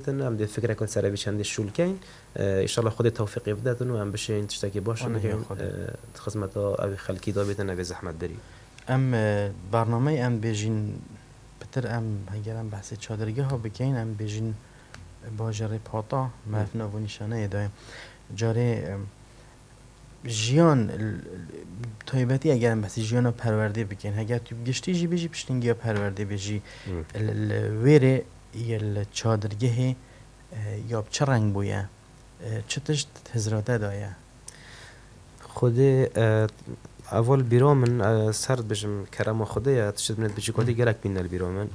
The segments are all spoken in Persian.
بيتن ام دي فكره كنت سربي عندي الشولكين ان شاء الله خدي توفيق يبدأ انه ام بشين تشتكي باش انه خدمته او خلقي دا بيتن ابي زحمت دري ام برنامه ام بيجين بتر ام هنگرم بحث چادرگه ها بکین ام بيجين باجر پاتا مفنا و نشانه دایم جاره جیان تایبتی اگرم بحث جیان پرورده بکن اگر تو گشتی جی بجی پشتنگی پرورده بجی الویره یل چادرگه یا چه رنگ بویا چه تشت هزراته دایا خودی اول بیرو من سرد بجم کرم خودی تشت من بجی کدی گرک بین البیرو من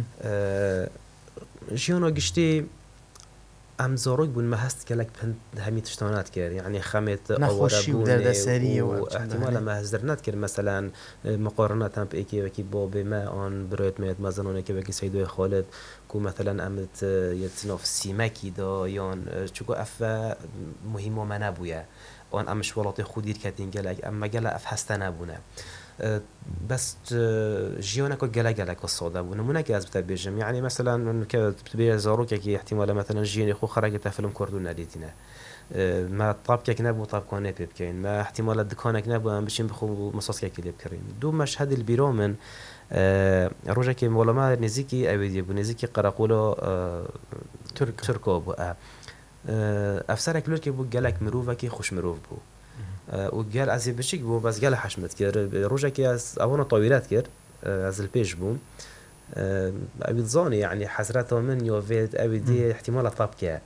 جیانا گشتی ام زاروک بون ما هست که لک پند همی تشتانات کرد یعنی خمت نخوشی و درد سری و احتمالا ما هزرنات کرد مثلا مقارنات هم بکی وکی باب ما آن برایت میاد مثلا که وکی سیدوی خالد کو مثلا امت یتناف سیمکی دا یان چوکو اف مهم و من نبویه آن امش ولات خودیر کردین گلک اما گل اف هسته نبونه بس جيونا كو جلا قصة ونمونا كاز بتبيجم يعني مثلا كتبي زاروك كي احتمال مثلا جيني خو خرجت فيلم كوردون ناديتنا ما طاب كيك نابو طاب كوني بيبكين ما احتمال الدكانك نابو ام بشين بخو مصاص كيك اللي بكريم دو مشهد البيرو من روجا كي ولا ما نزيكي ايدي بو نزيكي قراقولو تركو بو افسرك لوركي بو جالك مروفا كي خوش مروف بو وقال عزيز بشيك بو بس قال حشمت كير روجا كي اونا طويلات كير از البيج بو ابي ظاني يعني حسرته من يوفيت ابي دي احتمال طاب كيا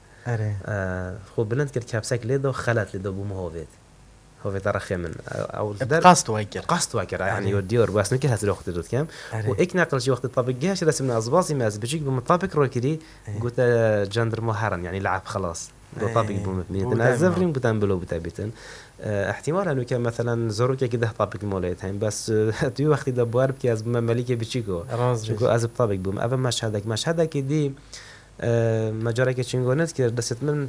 خو بلند كير كابسك ليدو خلت ليدو بو مهوفيت هو ترخي من او قصد واكر يعني يوديور بس نكل هات الوقت دوت كام واك نقل شي وقت طابق جاش رسمنا ازباصي ما بشيك بمطابق روكري قلت جندر مهرن يعني لعب خلاص دو طابق بمتنا زفرين بتنبلو بتابيتن احتمال انه كان مثلا زوروك كده طابق موليتين بس تو وقت دبوار بكي از مملكه بچيكو شكو از طابق بوم اول مشهدك دي مجارك چنگونت کرد دست من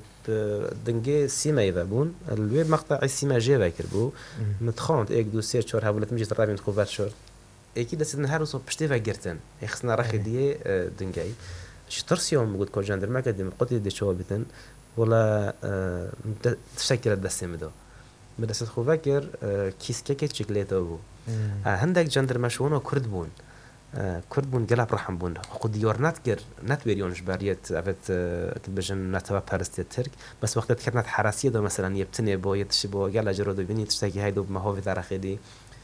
دنگه سیما یبون الوی مقطع سیما جیبه کرد بو متخانت ایک دو سه چهار حوالت میشه ترابین خوبت شد ایکی دست من هر روز پشتی و گرتن خصنا رخ دیه دنگه شترس يوم قلت كو جندر ما قدم قلت دي شو بتن ولا تشكل الدست مدو مدرسة خوفاكر كيس كيكت شكليته بو هندك جندر مشونه كرد بون قلب رحم بون خود ديور ناتكر نتبريونش بريت افت كبجن نتوا بارست الترك بس وقت كانت حراسيه دو مثلا يبتني بو يتشبو قال جرو دو بني تشتكي هيدو ما هو في تاريخي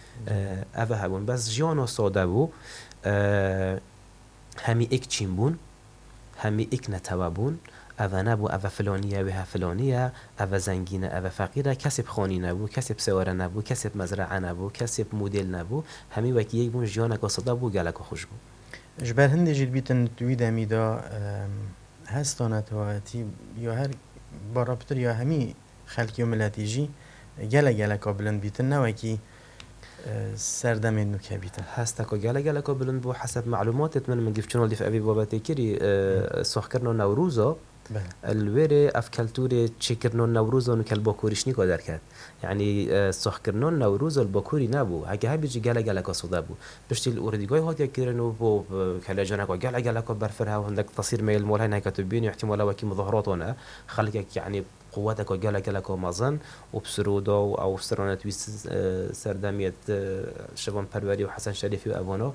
افا بون بس جيونو سودا بو همي اك تشين بون همي اك نتوا بون اوا نبو اوا فلانيه و فلانيه اوا زنگینه اوا فقیره کسب خانی نبو کسب سواره نبو کسب مزرعه نبو کسب مدل نبو همي وکی یک بون جیانه قصدا بو گلک خوش بو جبر هند جیل بیتن توی دمیدا هستانت واتی یا هر بارابطر یا همي خلقی و ملتی جی گله قابلن بیتن نوکی سردمين نكابيتا هستكو جالا قابلن بو حسب معلومات من ديفشنال ديف ابي باباتي كيري سوخكرنو نوروزو الويري افكالتوري تشيكرنو نوروزو نكل باكوريشني قدر كات يعني سوخكرنو نوروزو الباكوري نابو هكا هاي بيجي جالا قصدا بو بشتي الاورديغاي هات يكيرنو بو كلا جانكو جالا برفرها وعندك تصير ميل مول هنا كتبين احتمال وكي مظاهراتنا خليك يعني قوتك وجالك ومازن وبسرودو او سرونت ويس سردميت شبان پروری و حسن شریفی و اوانو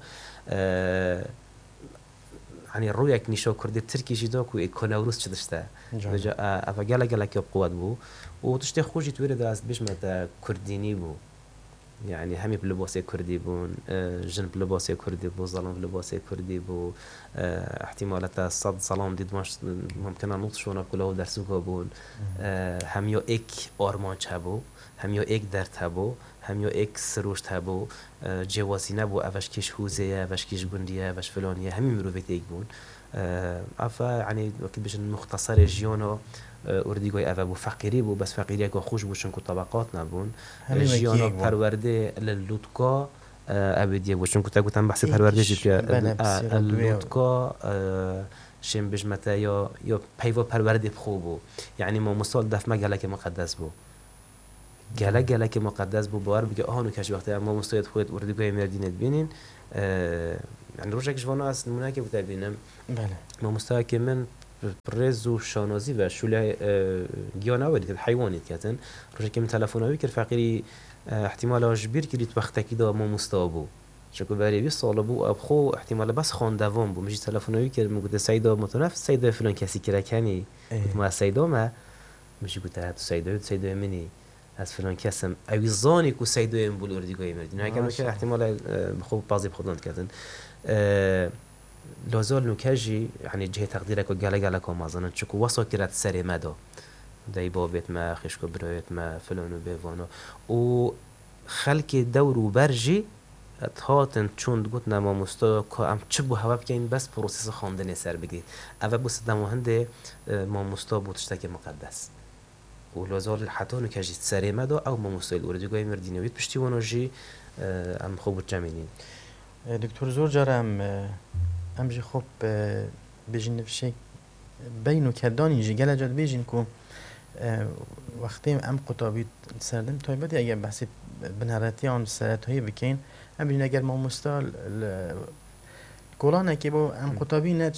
يعني رويك نشو كردي تركي جداك وإيكوناوروس شدشته بجا أفجعل جالك بقوة بو وتشتي خوجي تورد راس بيش متى كرديني بو يعني همي بلباسي كردي بون جن بلباسي كردي بو ظلام بلباسي كردي بو احتمالات صد ظلام ديد ماش ممكن نطشونا كله درسوكا بون هميو إك أرمانش هبو هميو إك درت هبو هميو إك سروشت هبو جوازي نبو أفش كيش هوزية أفش كيش بندية أفش فلانية همي مروفيت إيك بون أفا يعني وكيد بيش مختصر جيونو اردیگوی اوه بو فقیری بو بس فقیری که خوش بو چون که طبقات نبون جیانا پرورده للوتکا ابدیه بو چون که تا گوتم بحث پرورده جید که اللوتکا شم بجمتا یا پیوا پرورده بخو بو یعنی ما مثال دفمه گلک مقدس بو گلک مقدس بو باور بگه آهانو کش وقتی ما مستوید خود اردیگوی مردینت بینین يعني روجك جوانا نمونه که بوده بینم ما مستوى که من رز و شانازی و شوله گیانه ورید که حیوانیت کردن روش که من تلفن‌هایی که فقیری احتمال اجبیر کردید وقتی دا ما مستابو شکل بری 20 سال بو ابخو احتمال بس خواندوام بو میشه تلفن‌هایی که میگه سیدا متنفس سیدا فلان کسی که کنی ما سیدا ما میشه گفت سیدا منی از فلان کسم اویزانی کو سیدا ام بول اردیگای مردین اگر که احتمال خوب بازی خودند کردن لازال نکجی یعنی جه تقدیرک و گله کامازن چکو واسه کرد سر مدا دای بابت ما خشکو برایت ما فلانو بیوانو و خلک دور و برجی هاتن چون گفت نما مستا که ام چه بو هوا بکنین بس پروسس خواندن سر بگیرید اول بس دماهند ما مستا بودشتک مقدس و لازال حتی نکجی سر مدا او ما مستا الاردوگای مردینویت پشتیوانو جی ام خوب جمینین دکتر زور جارم امجی خوب بیشین نفشه بینو کردانی جی گله جد بیشین کو وقتی ام قطابی سردم تایبادی اگر بحثی بنهارتی آن سرت هایی بکین ام بیشین اگر ما مستال کلانه که با ام قطابی نت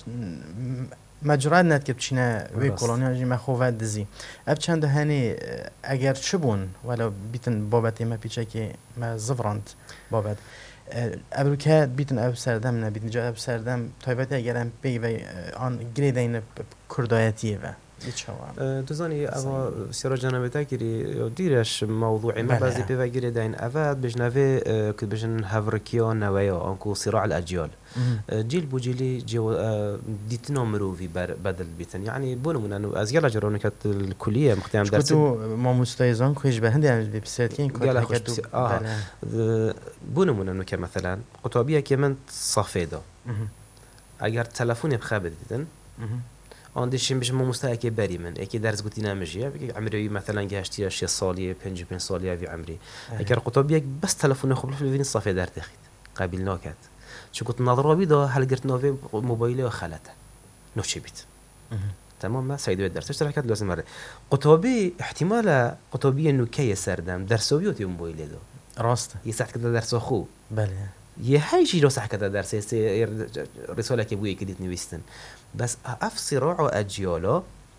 مجرد نت که بچینه وی کلانی آنجی مخوفت دزی اب چند هنی اگر چه بون ولی بیتن بابتی ما پیچه که ما زفراند بابت ابروکه بیتن اب سردم نه بیتن جا اب سردم تایباتی اگرم بی و آن گریدین کردایتیه و دوزانی اما سیرا جنابه تاکری دیرش موضوع ما بعضی بی گریدین اول بجنوی که بجن هفرکیا نویا آنکو صراع الاجيال جيل بو جيلي جو ديتنا مروفي بدل بيتن يعني بونمون انه از يلا جرونو كانت الكليه مختام درس كنتو ما مستيزان كويش بهندي عم بيبساتين كنت بونمون انه كمثلا قطابيه كمان صافيدا اگر تلفن بخبر دیدن آن دیشیم بشه ما مستحکی بری من اکی درس گویی نمیشه عمری مثلا گشتی 6 سالیه 5 سالیه وی عمری اگر قطابیه بس تلفن خوب فلوین صافی در دخید قبل ناکد چون کت نظرابی دا هل گرت نوی موبایل خلته نوچه بیت تمام ما سعیدوی درسش ترکت لازم مره قطابی احتمال قطابی نوکی سردم درسویوت موبایل دا راست یه ساعت کده درس خوب بله یه هایی چی رو ساعت کده درس رساله که بوی کدیت نویستن بس اف صراع و اجیالا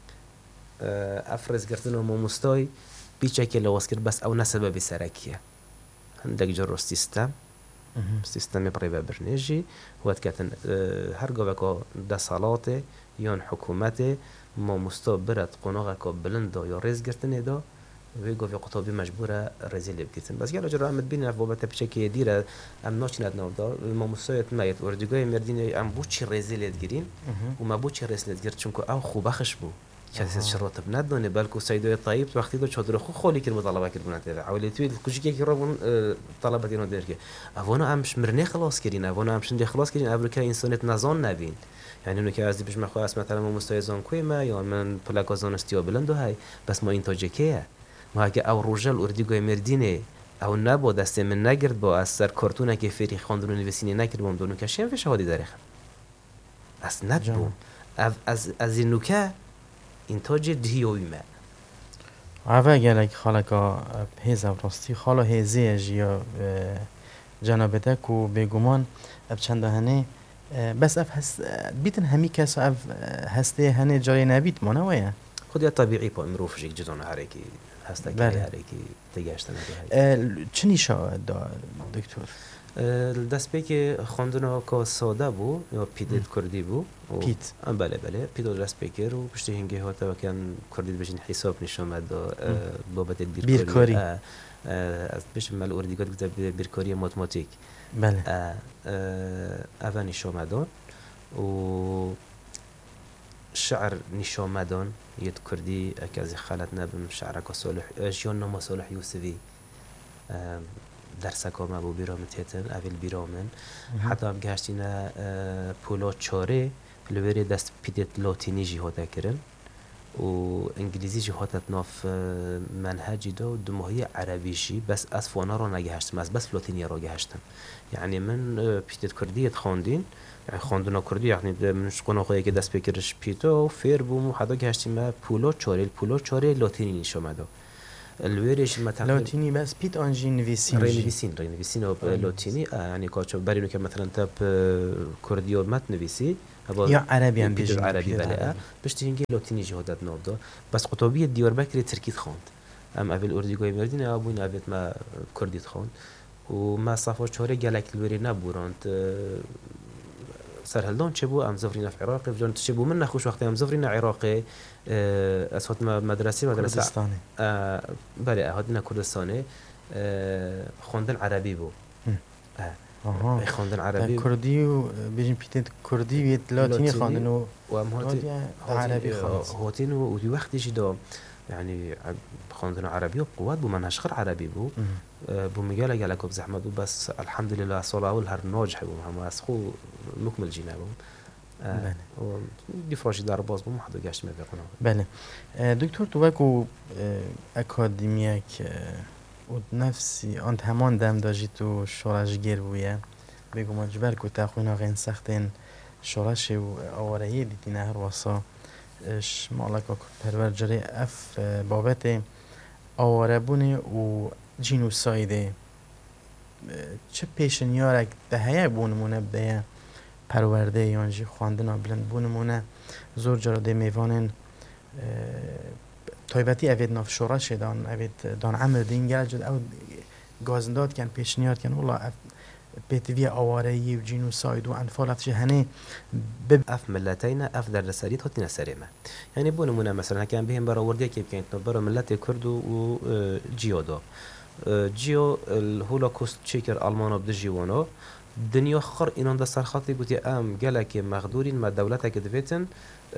افرز گرتن و مستای بیچه که لواسکر بس او نسبب سرکیه هندک جرو سیستم برای برنامه‌ای وقت کاتن هر جوابك ده صلاته یان حکومت ما مستبرد قناعه که بلند یا ریز گرتنه دا و گفت قطابی مجبوره رزیل بگیرن بس یالا جرا عمد بین بابت بچکی دیره ام ناشند نوردا ما مستایت میت اردوگای مردین ام بوچی رزیل گیرین و ما بوچی رزیل گیر چون که او خوب خش بو کسی شرط ندونه بلکه سیدای طیب وقتی دو چادر خو خالی کرد مطالبه کرد بنات عولیتوی کوچیکی که رابون طلبات اینو درک اونا امش مرنه خلاص کردین اونا امش ndi خلاص کردین ابروکه انسانیت نزان نبین یعنی اونو که از دیش مخو اس مثلا ما مستایزان کوی ما یا من پلاکازان استیا بلند های بس ما این تاجکیه ما اگه او روجل اردیگای مردینه او نبا دست من نگرد با از سر کارتونه که فری خواندن و نویسینی نکرد بام دونو که شیم شهادی داره اس ندبم از این نوکه انتاج دیوی ما عوض گلک خالکا هیز راستی خالا هیزی جیا جنابته کو بگمان اب چند هنه بس اف هست بیتن همی کس اف هسته هنه جای نبیت منویه خودی طبیعی پا امروف جیک جدون هرکی هسته که هرکی تگشتن هری چه نشا دکتر دست به که خواندن که ساده بو یا پیدت کردی بو پیت بله پیدو دست به که رو پشت هنگه ها تا کن کردید بچین حساب نشون مد بابت بیرکاری از پیش مال اردیگات گذار بیرکاری ماتماتیک بله اول نشون مدان و شعر نشون مدان یت کردی که از خالت نبم شعر که صالح جیان نما صالح یوسفی درس کام ابو بیرام تیتن اول بیرامن حتی هم گشتینا پولا چاره لوری دست پیدت لاتینی جهاده کردن و انگلیزی جهادت ناف منهجی دو دماهی عربیشی بس از فانا را نگهشتم از بس لاتینی را گهشتم یعنی من پیدت کردیت خواندین يعني خواندنا کردی یعنی من شکن آقایی که دست بکرش پیتا و فیر بوم و حدا گشتیم پولا چاره لاتینی نشامده الویرش مثلا لاتینی بس پیت آنجی نویسین رینویسین و لاتینی یعنی کاچو برینو که مثلا تاب کردی و مت نویسی یا عربی هم بیشتر بیشتر عربی بله بیشتر هنگی لاتینی جهادت نابدا بس قطبی دیار بکری ترکیت خواند ام اول اردیگوی مردین ابوین ابد ما کردیت خواند و ما صفا چهاره گلک الوری نبورند سرهلدان چه بو ام زفرین في عراق بجان چه بو من نخوش وقتی ام زفرین عراقی اسات مدرسه کردستانی بله هادنا کردستانی خواندن عربی بو خواندن عربی کردی و بیشتر پیت کردی و لاتینی خواندن و ام عربی خواند هاتین و دی وقتی جدا يعني خواندن عربي وقوات بو منهج خر عربي بو مجال جالك بزحمة بس الحمد لله صلاة والهر ناجح بو هم اسخو مكمل جينا بو و دفاعش در باز بو محدود گشت میکنه بله دکتر تو بگو اکادمیک و نفسی آن همان دم داشتی تو شورش گیر بویه بگو مجبر کو تخوینا غین سختین شورش و آوارهی دیتی نهر واسا مالک پرورجری اف بابت آواره بونه و جینوسایده چه پیشنیارک به هیه بونمونه به پرورده یانجی خواندن بلند بونمونه زور جراده میوانن تایبتی اوید ناف شورش دان اوید دان عمر دین گرد او گازنداد کن پیشنیار کن والله بيتفيا آوارهی و جینوساید و انفال افش هنه اف ملتين اف در رساليت هاتنا سريمه يعني بونمونه مثلا كان بهم براورديه كيف كانت برا ملت كرد و جيودا جيو الهولوكوست تشيكر المانا بد جيوانا دنيا خر اینان ده سرخاطی گوتی ام گلک مغدورین ما دولتک دویتن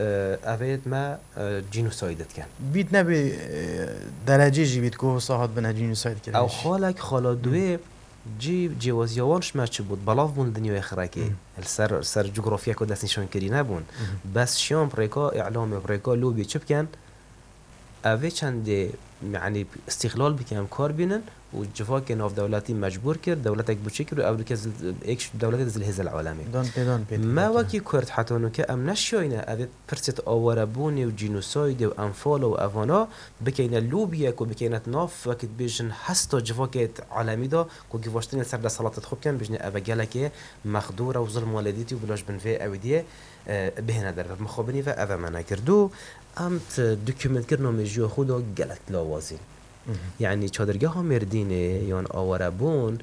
اوید ما جینوسایدت کن بیت نبی درجه جی بیت که صاحت بنا جینوساید کرد او خالک خالا دوی جوازیوانش ما چه بود بلاف بون دنیای خراکی سر جغرافیا که دست نشان کری نبون بس شام پریکا اعلام پریکا لوبی چه بکن اوه چنده يعني استقلال بكام كار بينن وجفاك ناف دولتي مجبور كر دولتك بوشيكر او كز اكش دولتي زل هز العالمي دون ما وكي كرت حتى انه كام نشينا ابي برست اورابوني وجينوسايد وانفال وافانا بكينا لوبيا وبكينات ناف وقت بيجن حستا جفاك عالمي دا كو كيفاشتين سر صلاه خوب كان بيجن ابا جالك مخدوره وظلم والديتي وبلاش بنفي اوديه بهنا در مخابني فاذا ما كردو امت دوكيومنت كرنا مجيو خدا جلت لاوازين يعني چادرگاه ها مردینه یا آواره بون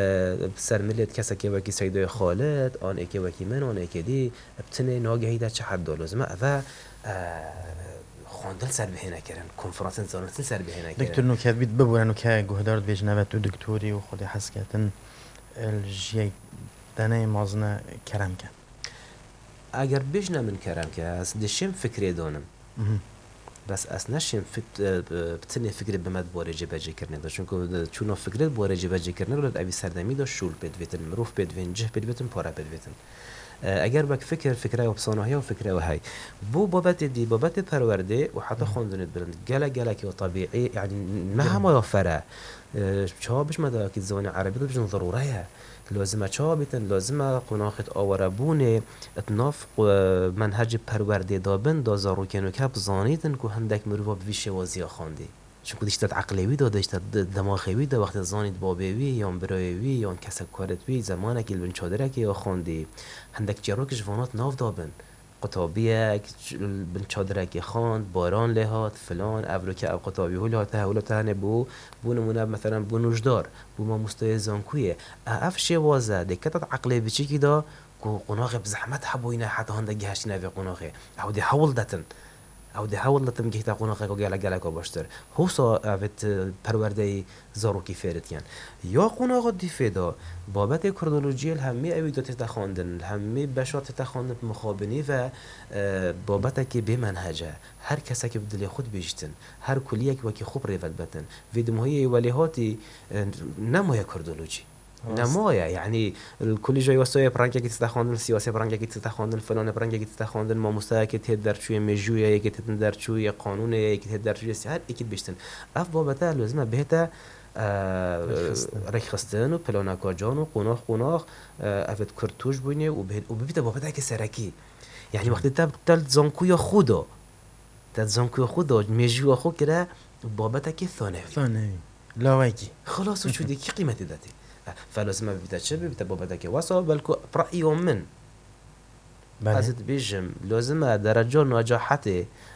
سر ملت کسی که وکی سیدای خالد آن اکی وکی من آن اکی دی ابتنه ناگهی در چه حد لازمه و خواندن سر بهینه کرن کنفرانس زانستن سر بهینه کرن دکتر نوکت بیت ببورن و که گهدارت بیجنه و تو دکتوری و خودی حس کردن الجیه دنه مازنه کرم کن اگر بیجنه من کرم که از دشم فکری دانم بس از نشیم بتنی فکر به مد بارجه بجی کرنه داشت چون فکرت بارجه بجی کرنه ولد ابی سردمی داشت شول بدویتن مروف بدوین جه بدویتن پاره بدویتن اگر بک فکره و بسانه‌ای و فکره و هی بو بابت پرورده و حتی خواندنت بلند گله که طبیعی یعنی مهما یفره چابش مدا که زبان عربی بجن ضروریه لازمه چابتن لازمه قناخت آوربونه اتناف منهج پرورده دابن دا زاروکنو که بزانیدن که هندک مروفا بویشه وازی خواندی چون کدیش تد عقلوی دا داشت دماغوی دا وقت زانید بابوی یا برایوی یا کسک کارتوی زمانه که البن چادره که یا خواندی هندک جراک جوانات ناف دابن قطابیه بن چادره که خواند باران لهات فلان ابرو که اب قطابی هولا تهنه بو نمونه مثلا بو نوجدار بو ما مستوی زانکویه اف شوازه دکتت عقلی بچی که دا که قناغ بزحمت حبوینه حتی هنده گهشتی نوی قناغه او دی حول دتن گهتا قناغه که گله که باشتر حوصا اوید پرورده زاروکی فیرد کن یا قناغه دی فیدا بابت کردولوژی همه اویدات تخواندن همه بشات تخواندن مخابنی و بابت که به منهجه هر کسی که بدل خود بیشتن هر کلیه که وکی خوب ریفت بتن ویدمهایی ولیهاتی نمایه کردولوژی نمایه یعنی کلی جای واسه پرانگی که تخواندن سیاسی پرانگی که تخواندن فلان پرانگی که تخواندن ما مستعد که تد درچوی مجویه که تد درچوی قانونه که تد درچوی سیاست اکید بیشتن اف بابت لازمه بهتا رخصتن و پلانکا جان و قناخ افت کرتوش بینه و ببیت بابت که سرکی یعنی وقتی تل زانکوی خدا مجوی خود کرده بابت که ثانوی لاوکی خلاص و شدی کی قیمتی دادی فلازم ببیت چه ببیت بابت که واسه بلکو رأی من بله. ازت بیجم لازمه درجه نجاحت